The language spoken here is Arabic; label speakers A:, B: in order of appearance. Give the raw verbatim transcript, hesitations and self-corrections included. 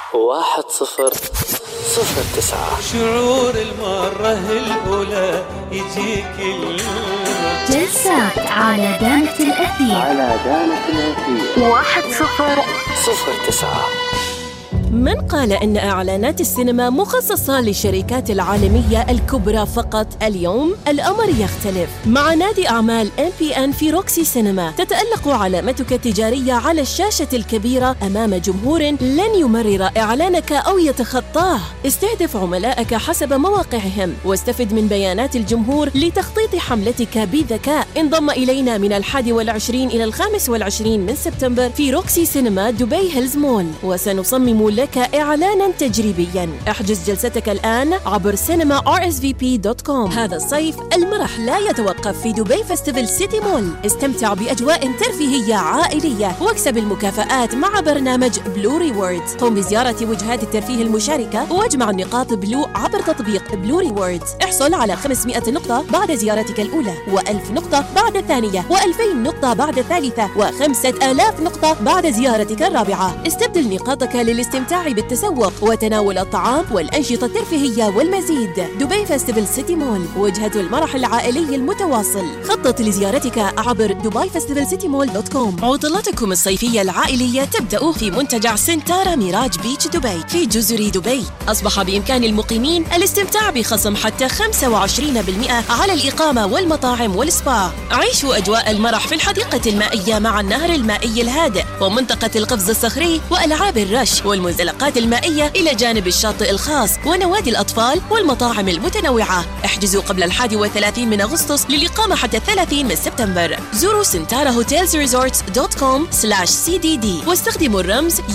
A: واحد صفر صفر تسعة.
B: شعور المرة الأولى يجيك
C: جلسات على دانة الأثير
A: على دانة الأثير
C: واحد صفر
A: صفر تسعة.
D: من قال إن إعلانات السينما مخصصة للشركات العالمية الكبرى فقط؟ اليوم الأمر يختلف. مع نادي أعمال إم بي إن في روكسي سينما تتألق علامتك التجارية على الشاشة الكبيرة أمام جمهور لن يمرر إعلانك أو يتخطاه. استهدف عملائك حسب مواقعهم واستفد من بيانات الجمهور لتخطيط حملتك بذكاء. انضم إلينا من الحادي والعشرين إلى الخامس والعشرين من سبتمبر في روكسي سينما دبي هيلز مول، وسنصمم لك إعلاناً تجريبياً. احجز جلستك الآن عبر سينما آر إس في بي دوت كوم. هذا الصيف المرح لا يتوقف في دبي فيستيفال سيتي مول. استمتع بأجواء ترفيهية عائلية واكسب المكافآت مع برنامج بلو ريوردز. قم بزيارة وجهات الترفيه المشاركة واجمع النقاط بلو عبر تطبيق بلو ريوردز. احصل على خمسمائة نقطة بعد زيارتك الأولى، وألف نقطة بعد الثانية، وألفين نقطة بعد الثالثة، وخمسة آلاف نقطة بعد زيارتك الرابعة. استبدل نقاطك للاستمتاع بالتسوق وتناول الطعام والأنشطة الترفيهية والمزيد. دبي فيستيفال سيتي مول، وجهة المرح العائلي المتواصل. خطط لزيارتك عبر دبي فيستيفال سيتي مول دوت كوم. عطلاتكم الصيفية العائلية تبدأ في منتجع سنتارا ميراج بيتش دبي في جزر دبي. أصبح بإمكان المقيمين الاستمتاع بخصم حتى خمسة وعشرين بالمئة على الإقامة والمطاعم والسبا. عيشوا أجواء المرح في الحديقة المائية مع النهر المائي الهادئ ومنطقة القفز الصخري وألعاب الرش والمنزلقات المائية إلى جانب الشاطئ الخاص ونوادي الأطفال والمطاعم المتنوعة. احجزوا قبل الحادي والثلاثين من أغسطس للإقامة حتى الثلاثين من سبتمبر. زوروا سنتارا هوتيلز ريزورتس دوت كوم سلاش سي دي دي واستخدموا الرمز